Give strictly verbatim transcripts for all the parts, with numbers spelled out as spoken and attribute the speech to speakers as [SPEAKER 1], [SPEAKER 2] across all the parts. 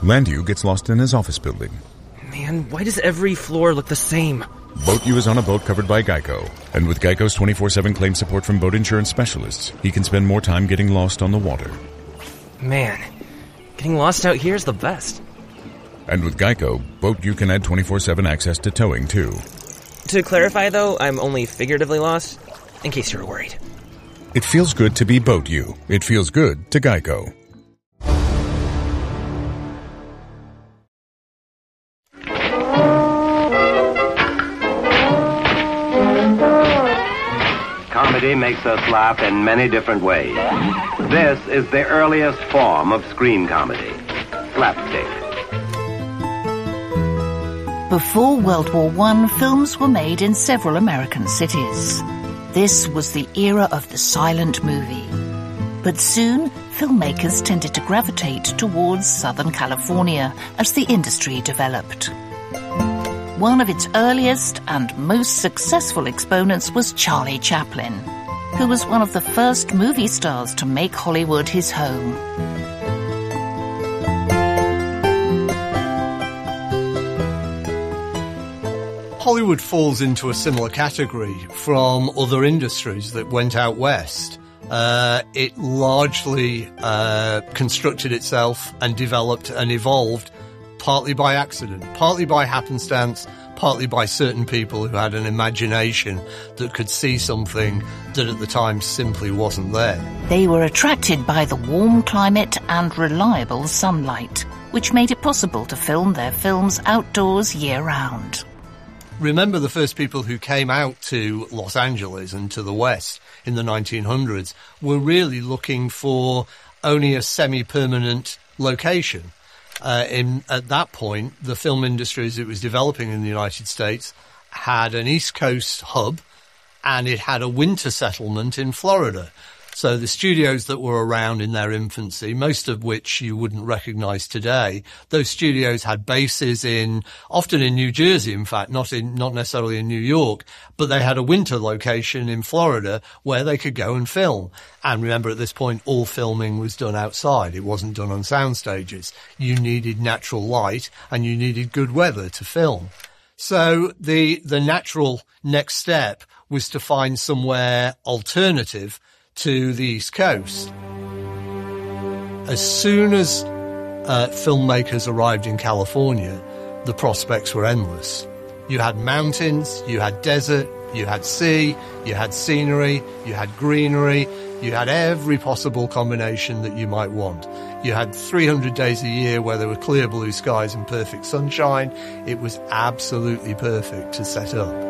[SPEAKER 1] Landu gets lost in his office building.
[SPEAKER 2] Man, why does every floor look the same?
[SPEAKER 1] Boat U is on a boat covered by Geico, and with Geico's twenty-four seven claim support from boat insurance specialists, he can spend more time getting lost on the water.
[SPEAKER 2] Man, getting lost out here is the best.
[SPEAKER 1] And with Geico, Boat U can add twenty-four seven access to towing, too.
[SPEAKER 2] To clarify, though, I'm only figuratively lost, in case you were worried.
[SPEAKER 1] It feels good to be Boat U. It feels good to Geico.
[SPEAKER 3] Comedy makes us laugh in many different ways. This is the earliest form of screen comedy, slapstick.
[SPEAKER 4] Before World War One, films were made in several American cities. This was the era of the silent movie. But soon, filmmakers tended to gravitate towards Southern California as the industry developed. One of its earliest and most successful exponents was Charlie Chaplin, who was one of the first movie stars to make Hollywood his home.
[SPEAKER 5] Hollywood falls into a similar category from other industries that went out west. Uh, it largely uh, constructed itself and developed and evolved partly by accident, partly by happenstance, partly by certain people who had an imagination that could see something that at the time simply wasn't there.
[SPEAKER 4] They were attracted by the warm climate and reliable sunlight, which made it possible to film their films outdoors year-round.
[SPEAKER 5] Remember, the first people who came out to Los Angeles and to the West in the nineteen hundreds were really looking for only a semi-permanent location. Uh, in, at that point, the film industry as it was developing in the United States had an East Coast hub and it had a winter settlement in Florida. So the studios that were around in their infancy, most of which you wouldn't recognize today, those studios had bases in, often in New Jersey, in fact, not in, not necessarily in New York, but they had a winter location in Florida where they could go and film. And remember, at this point, all filming was done outside. It wasn't done on sound stages. You needed natural light and you needed good weather to film. So the, the natural next step was to find somewhere alternative to the East Coast. As soon as uh, filmmakers arrived in California, the prospects were endless. You had mountains, you had desert, you had sea, you had scenery, you had greenery, you had every possible combination that you might want. You had three hundred days a year where there were clear blue skies and perfect sunshine. It was absolutely perfect to set up.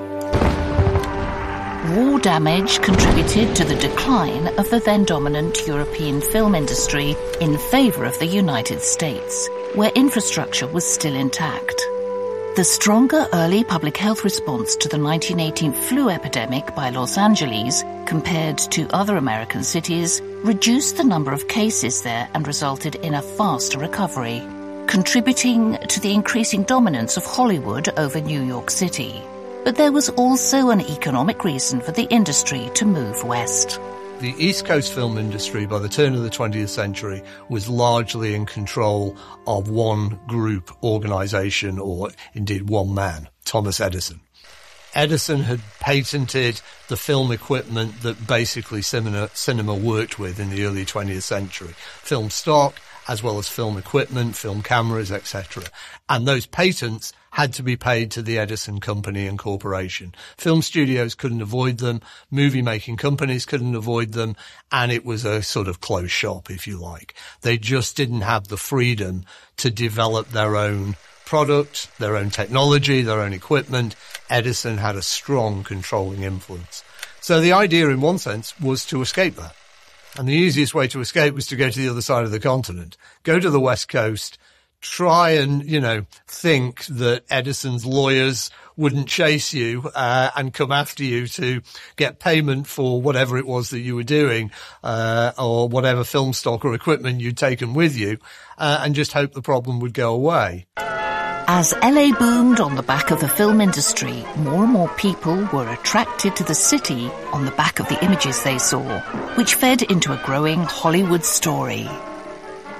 [SPEAKER 4] War damage contributed to the decline of the then dominant European film industry in favour of the United States, where infrastructure was still intact. The stronger early public health response to the nineteen eighteen flu epidemic by Los Angeles compared to other American cities reduced the number of cases there and resulted in a faster recovery, contributing to the increasing dominance of Hollywood over New York City. But there was also an economic reason for the industry to move west.
[SPEAKER 5] The East Coast film industry, by the turn of the twentieth century, was largely in control of one group organisation, or indeed one man, Thomas Edison. Edison had patented the film equipment that basically cinema, cinema worked with in the early twentieth century. Film stock, as well as film equipment, film cameras, et cetera. And those patents had to be paid to the Edison Company and Corporation. Film studios couldn't avoid them, movie-making companies couldn't avoid them, and it was a sort of closed shop, if you like. They just didn't have the freedom to develop their own product, their own technology, their own equipment. Edison had a strong controlling influence. So the idea, in one sense, was to escape that. And the easiest way to escape was to go to the other side of the continent, go to the West Coast, try and, you know, think that Edison's lawyers wouldn't chase you uh, and come after you to get payment for whatever it was that you were doing uh, or whatever film stock or equipment you'd taken with you, uh, and just hope the problem would go away.
[SPEAKER 4] As L A boomed on the back of the film industry, more and more people were attracted to the city on the back of the images they saw, which fed into a growing Hollywood story.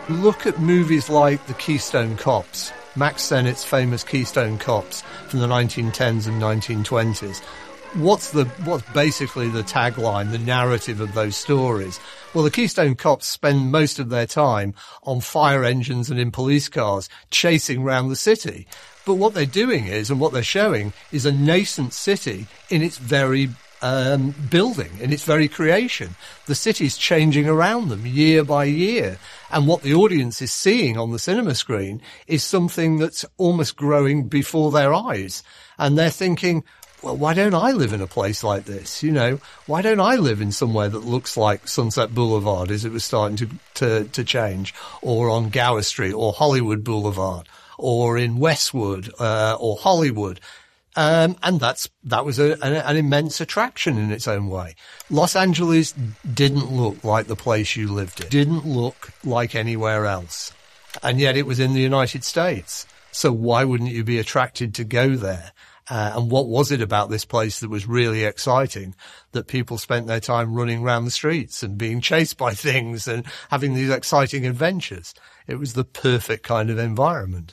[SPEAKER 5] Look at movies like The Keystone Cops, Max Sennett's famous Keystone Cops from the nineteen tens and nineteen twenties. What's the what's basically the tagline, the narrative of those stories? Well, the Keystone Cops spend most of their time on fire engines and in police cars chasing around the city. But what they're doing is, and what they're showing, is a nascent city in its very um, building, in its very creation. The city's changing around them year by year. And what the audience is seeing on the cinema screen is something that's almost growing before their eyes. And they're thinking, well, why don't I live in a place like this? You know, why don't I live in somewhere that looks like Sunset Boulevard as it was starting to, to, to change, or on Gower Street, or Hollywood Boulevard, or in Westwood, uh, or Hollywood. Um, and that's, that was a, an, an immense attraction in its own way. Los Angeles didn't look like the place you lived in, didn't look like anywhere else. And yet it was in the United States. So why wouldn't you be attracted to go there? Uh, and what was it about this place that was really exciting, that people spent their time running around the streets and being chased by things and having these exciting adventures? It was the perfect kind of environment.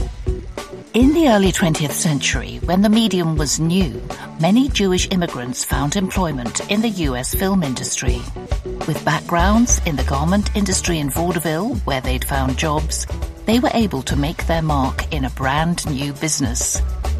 [SPEAKER 4] In the early twentieth century, when the medium was new, many Jewish immigrants found employment in the U S film industry. With backgrounds in the garment industry in vaudeville, where they'd found jobs, they were able to make their mark in a brand new business.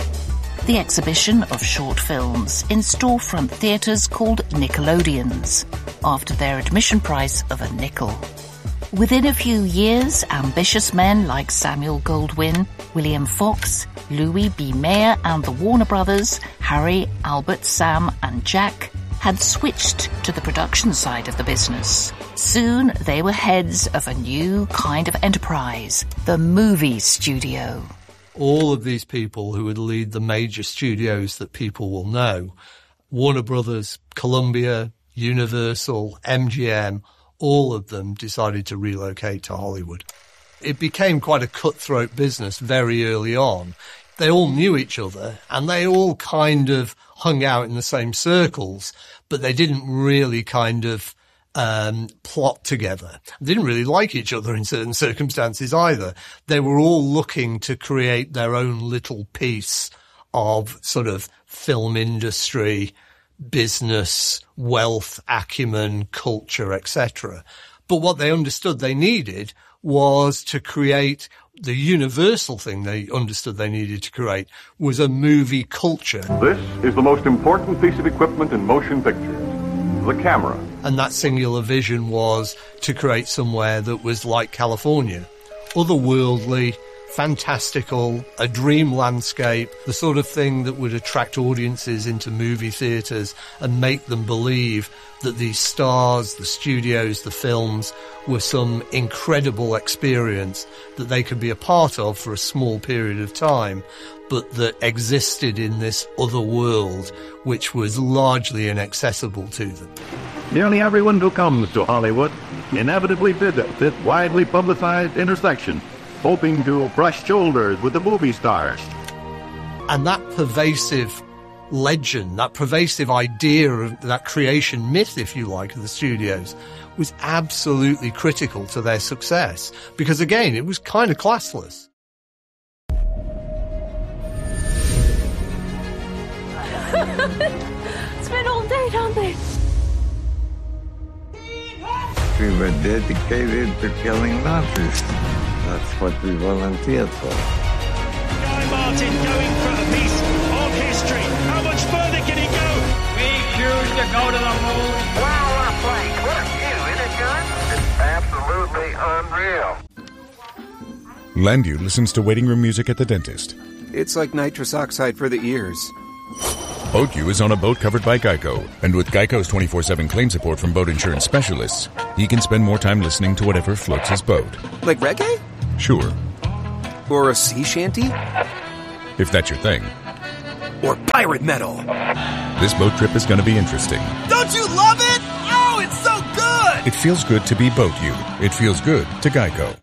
[SPEAKER 4] The exhibition of short films in storefront theatres called Nickelodeons, after their admission price of a nickel. Within a few years, ambitious men like Samuel Goldwyn, William Fox, Louis B. Mayer and the Warner Brothers, Harry, Albert, Sam and Jack, had switched to the production side of the business. Soon they were heads of a new kind of enterprise, the movie studio.
[SPEAKER 5] All of these people who would lead the major studios that people will know, Warner Brothers, Columbia, Universal, M G M, all of them decided to relocate to Hollywood. It became quite a cutthroat business very early on. They all knew each other and they all kind of hung out in the same circles, but they didn't really kind of um plot together. They didn't really like each other in certain circumstances either. They were all looking to create their own little piece of sort of film industry, business, wealth, acumen, culture, et cetera. But what they understood they needed was to create the universal thing they understood they needed to create was a movie culture.
[SPEAKER 6] This is the most important piece of equipment in motion pictures, the camera.
[SPEAKER 5] And that singular vision was to create somewhere that was like California, otherworldly, fantastical, a dream landscape, the sort of thing that would attract audiences into movie theatres and make them believe that these stars, the studios, the films were some incredible experience that they could be a part of for a small period of time, but that existed in this other world which was largely inaccessible to them.
[SPEAKER 6] Nearly everyone who comes to Hollywood inevitably visits this widely publicized intersection, hoping to brush shoulders with the movie stars.
[SPEAKER 5] And that pervasive legend, that pervasive idea of that creation myth, if you like, of the studios was absolutely critical to their success. Because again, it was kind of classless.
[SPEAKER 7] Spent all day down there.
[SPEAKER 8] We were dedicated to killing Nazis. That's what we volunteered for.
[SPEAKER 9] Guy Martin going for a piece of history. How much further can he go?
[SPEAKER 10] We choose to go to the moon.
[SPEAKER 3] Wow, what a flight. What a view, isn't it, John? It's absolutely unreal.
[SPEAKER 1] Landu listens to waiting room music at the dentist.
[SPEAKER 11] It's like nitrous oxide for the ears.
[SPEAKER 1] BoatU is on a boat covered by Geico, and with Geico's twenty-four seven claim support from boat insurance specialists, he can spend more time listening to whatever floats his boat.
[SPEAKER 11] Like reggae?
[SPEAKER 1] Sure.
[SPEAKER 11] Or a sea shanty?
[SPEAKER 1] If that's your thing.
[SPEAKER 11] Or pirate metal.
[SPEAKER 1] This boat trip is going to be interesting.
[SPEAKER 12] Don't you love it? Oh, it's so good!
[SPEAKER 1] It feels good to be BoatU. It feels good to Geico.